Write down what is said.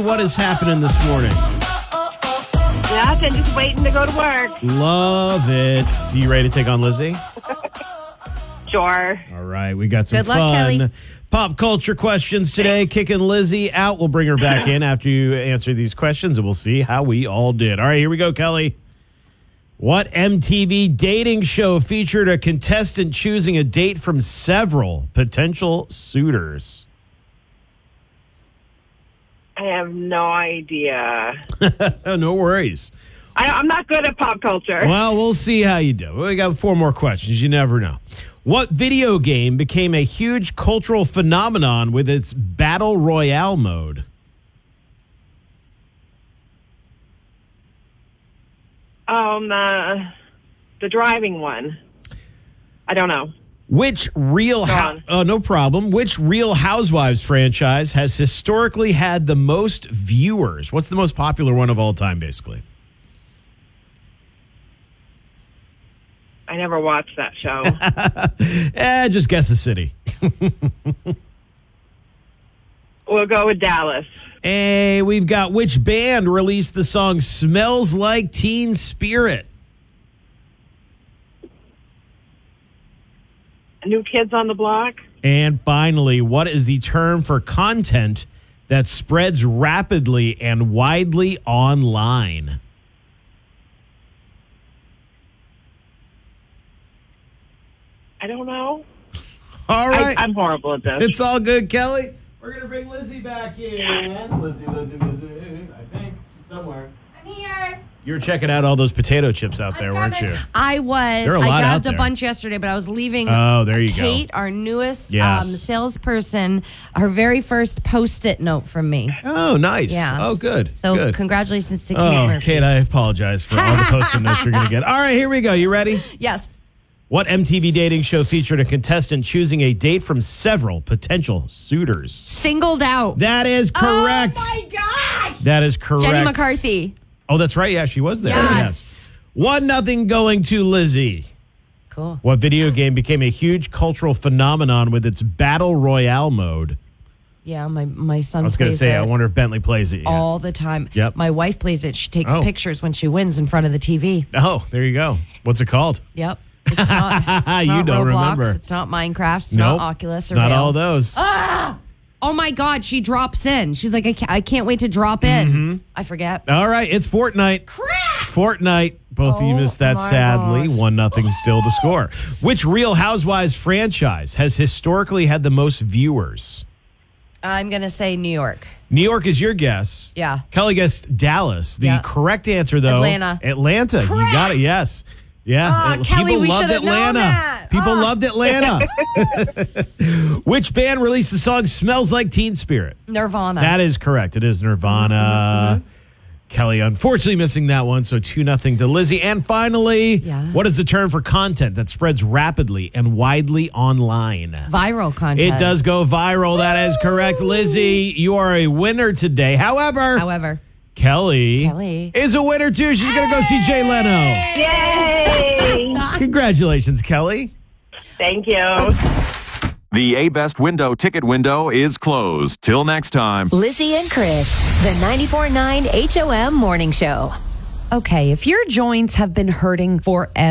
what is happening this morning? Nothing, just waiting to go to work. Love it. You ready to take on Lizzie? Sure. All right, we got some Good luck, fun Kelly. pop culture questions today. Kicking Lizzie out. We'll bring her back in after you answer these questions, and we'll see how we all did. All right, here we go, Kelly. What MTV dating show featured a contestant choosing a date from several potential suitors? I have no idea. No worries. I'm not good at pop culture. Well, we'll see how you do. We got 4 more questions. You never know. What video game became a huge cultural phenomenon with its Battle Royale mode? The driving one. I don't know. Which Real no problem. Which Real Housewives franchise has historically had the most viewers? What's the most popular one of all time, basically? I never watched that show. Just guess a city. We'll go with Dallas. Hey, we've got which band released the song Smells Like Teen Spirit? New Kids on the Block. And finally, what is the term for content that spreads rapidly and widely online? I don't know. All right. I'm horrible at this. It's all good, Kelly. We're going to bring Lizzie back in. Lizzie. I think she's somewhere. I'm here. You were checking out all those potato chips out there, weren't you? I was. There are a lot I out grabbed there. a bunch yesterday, but I was leaving. Oh, there you go. Kate, our newest Yes. salesperson, her very first Post-it note from me. Oh, nice. Yes. Oh, good. So good. congratulations to Kate Oh, Murphy. Kate, I apologize for all the Post-it notes you're going to get. All right, here we go. You ready? Yes. What MTV dating show featured a contestant choosing a date from several potential suitors? Singled out. That is correct. Oh, my gosh. That is correct. Jenny McCarthy. Oh, that's right. Yeah, she was there. Yes. 1-0 going to Lizzie. Cool. What video game became a huge cultural phenomenon with its Battle Royale mode? Yeah, my son I was going to plays say, it I wonder if Bentley plays it yet. all the time. Yep. My wife plays it. She takes Oh. pictures when she wins in front of the TV. Oh, there you go. What's it called? Yep. It's not, it's You not don't Roblox. remember. It's not Minecraft. It's Nope. not Oculus or Not Veil. all those. Oh my God, she drops in. She's like, I can't wait to drop in. Mm-hmm. I forget. All right, it's Fortnite. Crap! Fortnite. Both of you Oh, missed that, my sadly. gosh. 1-0 still to score. Which Real Housewives franchise has historically had the most viewers? I'm going to say New York. New York is your guess. Yeah. Kelly guessed Dallas. The Yeah. correct answer, though. Atlanta. Atlanta. You got it, yes. Yeah. Kelly, we loved should have known Atlanta. that. People loved Atlanta. Which band released the song Smells Like Teen Spirit? Nirvana. That is correct. It is Nirvana. Kelly, unfortunately, missing that one, so 2-0 to Lizzie. And finally, what is the term for content that spreads rapidly and widely online? Viral content. It does go viral. That is correct. Lizzie, you are a winner today. However, Kelly is a winner, too. She's going to go see Jay Leno. Yay! Congratulations, Kelly. Thank you. The A-Best window ticket window is closed. Till next time. Lizzie and Chris, the 94.9 HOM Morning Show. Okay, if your joints have been hurting forever,